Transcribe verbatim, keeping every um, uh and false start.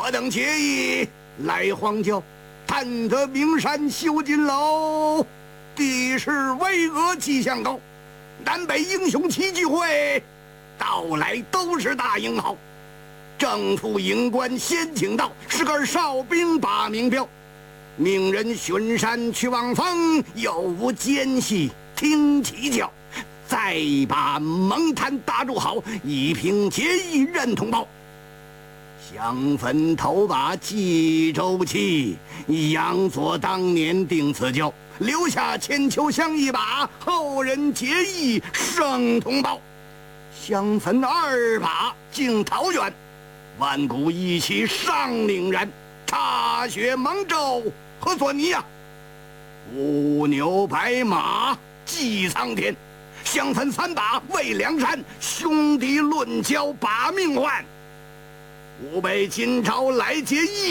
我等结义来荒郊，探得名山修金楼，地势巍峨气象高，南北英雄齐聚会，到来都是大英豪。正副营官先请到，是个哨兵把名标。命人巡山去望风，有无奸细听其叫。再把蒙坛打住好，以凭结义认同报。香坟头把冀州器，杨左当年定此交，留下千秋香一把，后人结义生同胞。香坟二把敬桃园，万古一起上岭然，踏雪蒙州和索尼呀，乌牛白马祭苍天。香坟三把为梁山，兄弟论交把命换。吾辈今朝来结义。